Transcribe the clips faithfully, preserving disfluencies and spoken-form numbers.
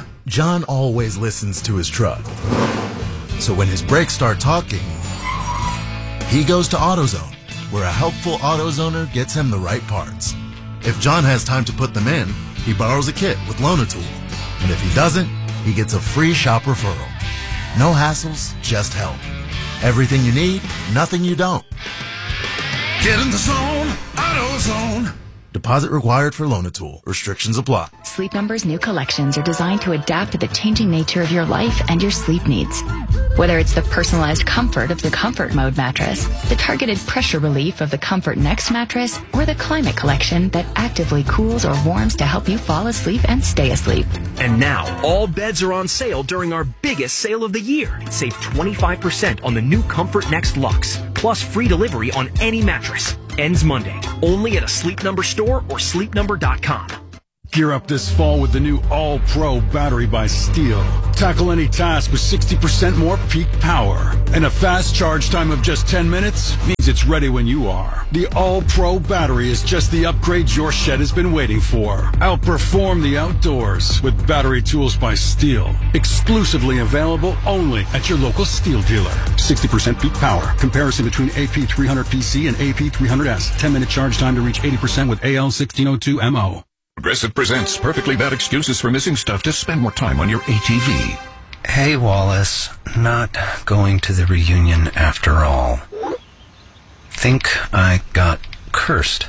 John always listens to his truck. So when his brakes start talking, he goes to AutoZone, where a helpful AutoZoner gets him the right parts. If John has time to put them in, he borrows a kit with Loan-A-Tool. And if he doesn't, he gets a free shop referral. No hassles, just help. Everything you need, nothing you don't. Get in the zone, AutoZone. Deposit required for Loan-A-Tool. Restrictions apply. Sleep Number's new collections are designed to adapt to the changing nature of your life and your sleep needs. Whether it's the personalized comfort of the Comfort Mode mattress, the targeted pressure relief of the Comfort Next mattress, or the Climate Collection that actively cools or warms to help you fall asleep and stay asleep. And now, all beds are on sale during our biggest sale of the year. Save twenty-five percent on the new Comfort Next Luxe, plus free delivery on any mattress. Ends Monday, only at a Sleep Number store or sleep number dot com. Gear up this fall with the new All-Pro battery by Steel. Tackle any task with sixty percent more peak power. And a fast charge time of just ten minutes means it's ready when you are. The All-Pro battery is just the upgrade your shed has been waiting for. Outperform the outdoors with Battery Tools by Steel. Exclusively available only at your local Steel dealer. sixty percent peak power. Comparison between A P three hundred P C and A P three hundred S. ten minute charge time to reach eighty percent with A L sixteen oh two M O. Progressive presents perfectly bad excuses for missing stuff to spend more time on your A T V. Hey, Wallace. Not going to the reunion after all. Think I got cursed.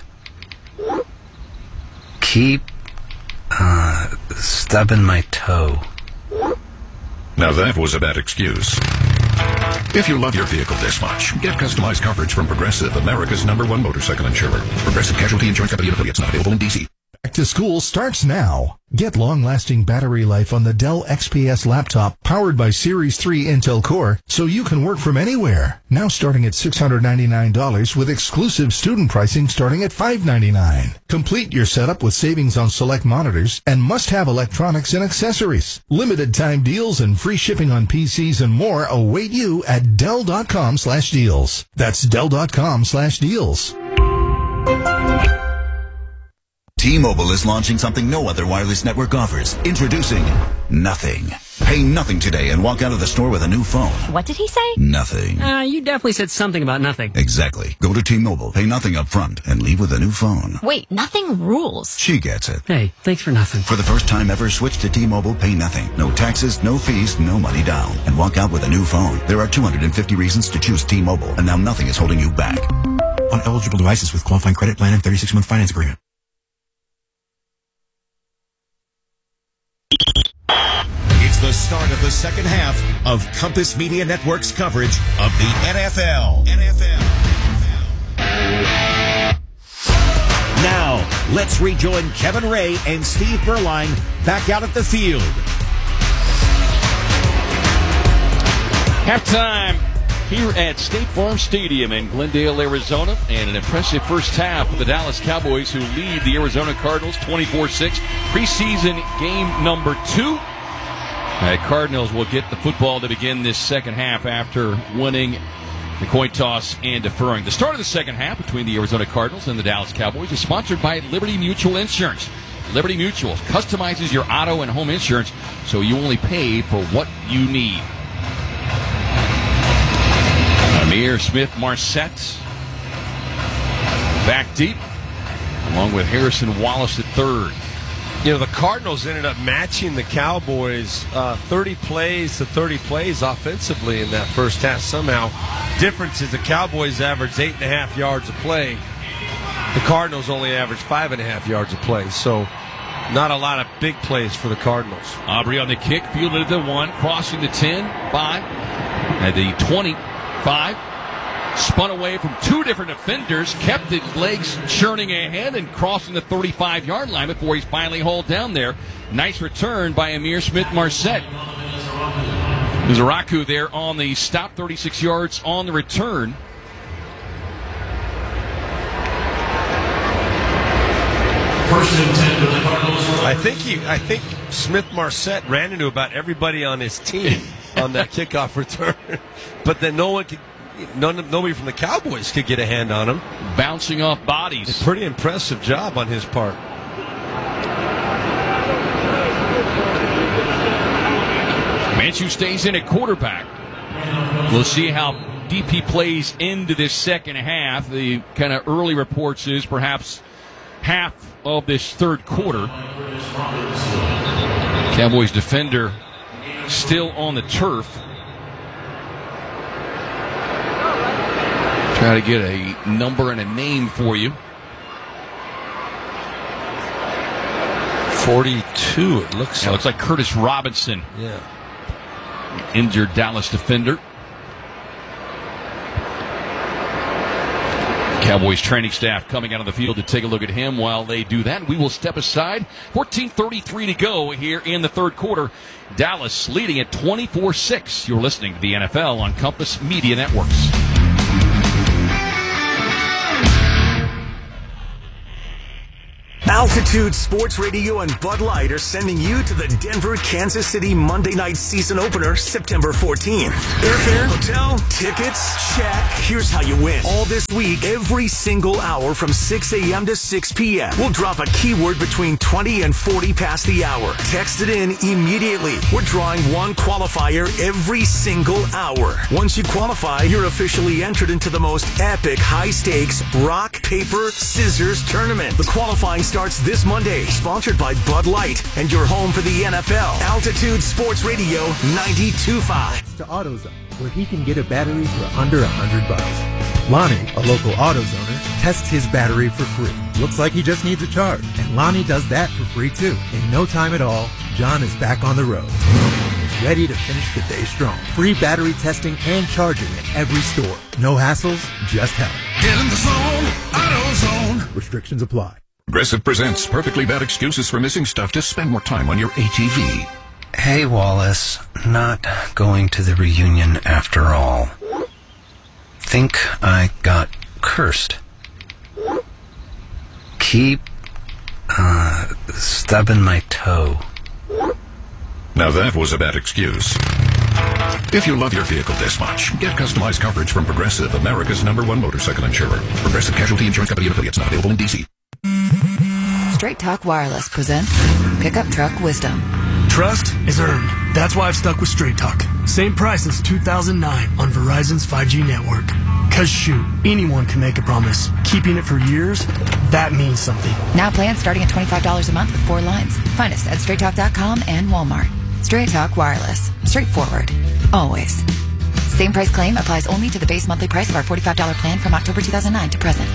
Keep, uh, stubbing my toe. Now that was a bad excuse. If you love your vehicle this much, get customized coverage from Progressive, America's number one motorcycle insurer. Progressive Casualty Insurance Company and affiliates, not available in D C. Back to school starts now. Get long-lasting battery life on the Dell X P S laptop powered by Series three Intel Core so you can work from anywhere. Now starting at six hundred ninety-nine dollars with exclusive student pricing starting at five hundred ninety-nine dollars. Complete your setup with savings on select monitors and must-have electronics and accessories. Limited time deals and free shipping on P Cs and more await you at Dell.com slash deals. That's Dell.com slash deals. T-Mobile is launching something no other wireless network offers. Introducing Nothing. Pay nothing today and walk out of the store with a new phone. What did he say? Nothing. Uh, you definitely said something about nothing. Exactly. Go to T-Mobile, pay nothing up front, and leave with a new phone. Wait, nothing rules. She gets it. Hey, thanks for nothing. For the first time ever, switch to T-Mobile, pay nothing. No taxes, no fees, no money down. And walk out with a new phone. There are two hundred fifty reasons to choose T-Mobile, and now nothing is holding you back. On eligible devices with qualifying credit plan and thirty-six month finance agreement. It's the start of the second half of Compass Media Network's coverage of the N F L. N F L. Now, let's rejoin Kevin Ray and Steve Berline back out at the field. Halftime here at State Farm Stadium in Glendale, Arizona, and an impressive first half for the Dallas Cowboys, who lead the Arizona Cardinals twenty-four six. Preseason game number two. The Cardinals will get the football to begin this second half after winning the coin toss and deferring. The start of the second half between the Arizona Cardinals and the Dallas Cowboys is sponsored by Liberty Mutual Insurance. Liberty Mutual customizes your auto and home insurance so you only pay for what you need. Ihmir Smith-Marsette back deep, along with Harrison Wallace at third. You know, the Cardinals ended up matching the Cowboys uh, thirty plays to thirty plays offensively in that first half somehow. Difference is the Cowboys averaged eight and a half yards a play. The Cardinals only averaged five and a half yards a play. So not a lot of big plays for the Cardinals. Aubrey on the kick, fielded at the one, crossing the ten, five, at the twenty-five. Spun away from two different defenders, kept his legs churning ahead and crossing the thirty-five-yard line before he's finally hauled down there. Nice return by Ihmir Smith-Marsette. Zaraku there on the stop, thirty-six yards on the return. First and ten for the Cardinals. I think he, I think Smith-Marsette ran into about everybody on his team on that kickoff return, but then no one could. None, nobody from the Cowboys could get a hand on him. Bouncing off bodies. A pretty impressive job on his part. Minshew stays in at quarterback. We'll see how deep he plays into this second half. The kind of early reports is perhaps half of this third quarter. Cowboys defender still on the turf. Try to get a number and a name for you. forty-two, it looks yeah, like. Looks like Curtis Robinson. Yeah. Injured Dallas defender. Cowboys training staff coming out of the field to take a look at him. While they do that, we will step aside. fourteen thirty-three to go here in the third quarter. Dallas leading at twenty-four six. You're listening to the N F L on Compass Media Networks. Altitude Sports Radio and Bud Light are sending you to the Denver, Kansas City Monday night season opener, September fourteenth. Airfare, hotel, tickets, check. Here's how you win. All this week, every single hour from six a.m. to six p.m. We'll drop a keyword between twenty and forty past the hour. Text it in immediately. We're drawing one qualifier every single hour. Once you qualify, you're officially entered into the most epic high-stakes rock, paper, scissors tournament. The qualifying starts this Monday, sponsored by Bud Light and your home for the N F L. Altitude Sports Radio ninety-two point five. To AutoZone, where he can get a battery for under a hundred bucks. Lonnie, a local AutoZoner, tests his battery for free. Looks like he just needs a charge, and Lonnie does that for free too. In no time at all, John is back on the road. He's ready to finish the day strong. Free battery testing and charging at every store. No hassles, just help. Get in the zone, AutoZone. Restrictions apply. Progressive presents perfectly bad excuses for missing stuff to spend more time on your A T V. Hey, Wallace, not going to the reunion after all. Think I got cursed. Keep, uh, stubbing my toe. Now that was a bad excuse. If you love your vehicle this much, get customized coverage from Progressive, America's number one motorcycle insurer. Progressive Casualty Insurance Company and affiliates, not available in D C. Straight Talk Wireless presents Pickup Truck Wisdom. Trust is earned. That's why I've stuck with Straight Talk. Same price since two thousand nine on Verizon's five G network. Cause shoot, anyone can make a promise. Keeping it for years, that means something. Now plans starting at twenty-five dollars a month with four lines. Find us at straight talk dot com and Walmart. Straight Talk Wireless. Straightforward. Always. Same price claim applies only to the base monthly price of our forty-five dollars plan from October two thousand nine to present.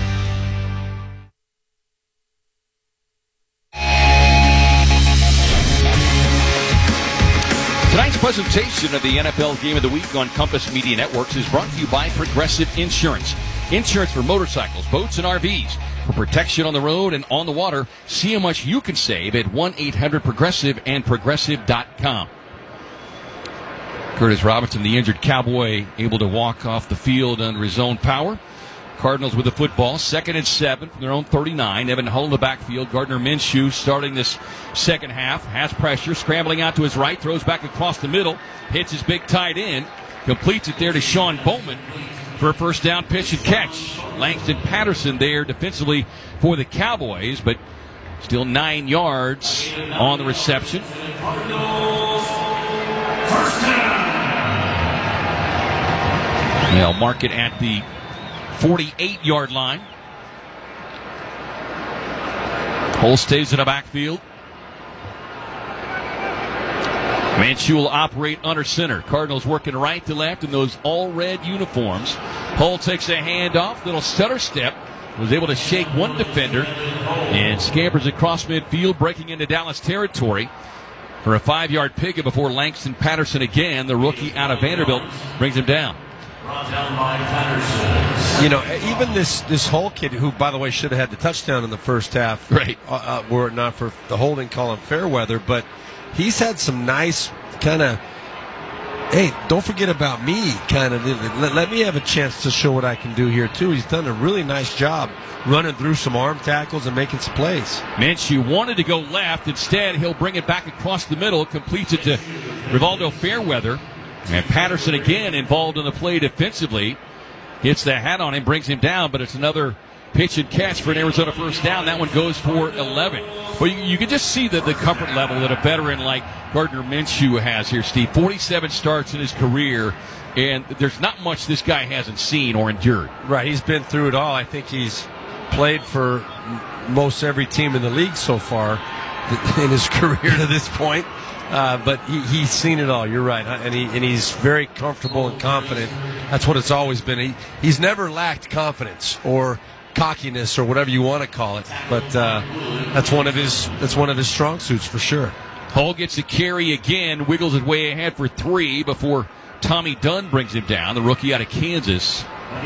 Tonight's presentation of the N F L Game of the Week on Compass Media Networks is brought to you by Progressive Insurance. Insurance for motorcycles, boats, and R Vs. For protection on the road and on the water, see how much you can save at one eight hundred progressive and progressive dot com. Curtis Robinson, the injured Cowboy, able to walk off the field under his own power. Cardinals with the football, second and seven from their own thirty-nine. Evan Hull in the backfield. Gardner Minshew starting this second half. Has pressure, scrambling out to his right, throws back across the middle, hits his big tight end, completes it there to Sean Bowman for a first down pitch and catch. Langston Patterson there defensively for the Cowboys, but still nine yards on the reception. They'll mark it at the forty-eight-yard line. Hull stays in the backfield. Minshew will operate under center. Cardinals working right to left in those all-red uniforms. Hull takes a handoff, little stutter step. Was able to shake one defender and scampers across midfield, breaking into Dallas territory for a five-yard pickup before Langston Patterson again, the rookie out of Vanderbilt, brings him down. You know, even this this Hull kid, who, by the way, should have had the touchdown in the first half, right? Uh, uh, were it not for the holding call on Fairweather, but he's had some nice kind of, hey, don't forget about me, kind of, let, let me have a chance to show what I can do here, too. He's done a really nice job running through some arm tackles and making some plays. Minshew wanted to go left. Instead, he'll bring it back across the middle, completes it to Rivaldo Fairweather. And Patterson again involved in the play defensively. Hits the hat on him, brings him down, but it's another Pitch and catch for an Arizona first down. That one goes for eleven. Well, you, you can just see the, the comfort level that a veteran like Gardner Minshew has here, Steve. forty-seven starts in his career, and there's not much this guy hasn't seen or endured. Right, he's been through it all. I think he's played for most every team in the league so far in his career to this point. Uh, but he, he's seen it all. You're right, and he and he's very comfortable and confident. That's what it's always been. He he's never lacked confidence or cockiness or whatever you want to call it. But uh, that's one of his that's one of his strong suits for sure. Hull gets a carry again, wiggles it way ahead for three before Tommy Dunn brings him down. The rookie out of Kansas.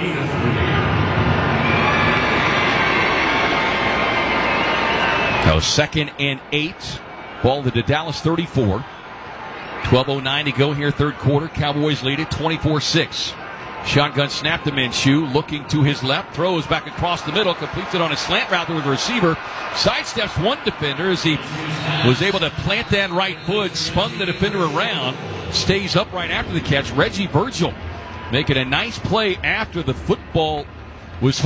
So second and eight. Ball to the Dallas thirty-four. twelve oh nine to go here, third quarter. Cowboys lead it twenty-four six. Shotgun snap to Minshew, looking to his left, throws back across the middle, completes it on a slant route with the receiver, sidesteps one defender as he was able to plant that right foot, spun the defender around, stays upright after the catch. Reggie Virgil making a nice play after the football was